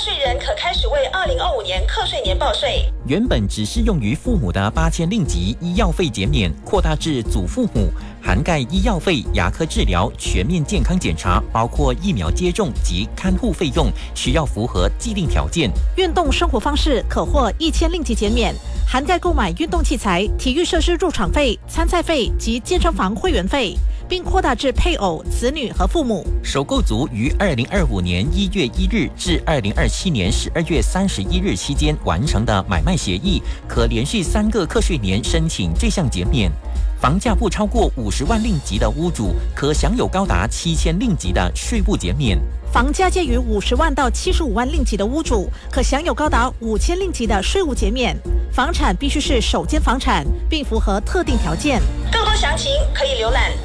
税人可开始为2025年课税年报税。 原本只适用于父母的8000令吉医药费减免，扩大至祖父母，涵盖医药费、牙科治疗、全面健康检查，包括疫苗接种及看护费用，需要符合既定条件。 运动生活方式可获1000令吉减免，涵盖购买运动器材、体育设施入场费、参赛费及健身房会员费，并扩大至配偶、子女和父母。 首购族于2025年1月1日至2027年12月31日期间完成的买卖协议，可连续3个课税年申请这项减免。房价不超过50万令吉的屋主，可享有高达7000令吉的税务减免。 房价介于50万到75万令吉的屋主，可享有高达5000令吉的税务减免。房产必须是首间房产，并符合特定条件。 更多详情可以浏览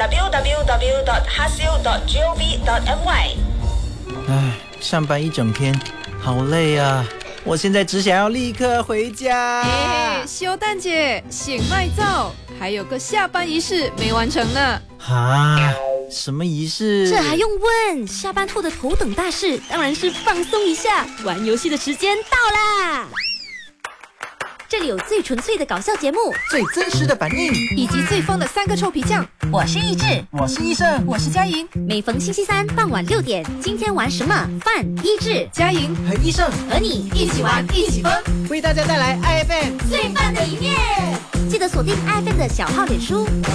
www.hasil.gov.my。 唉，上班一整天，好累啊！我现在只想要立刻回家。 修蛋姐，醒麦皂，还有个下班仪式没完成呢。 啊，什么仪式？ 这还用问？下班后的头等大事当然是放松一下，玩游戏的时间到啦！这里有最纯粹的搞笑节目， 最真实的反应， 以及最疯的3个臭皮匠。 我是益智， 我是医生， 我是佳莹。 每逢星期三傍晚6点，今天玩什么？范益智、 佳莹和医生和你一起玩，一起疯， 为大家带来 IFM 最棒的一面。记得锁定 IFM 的小号脸书。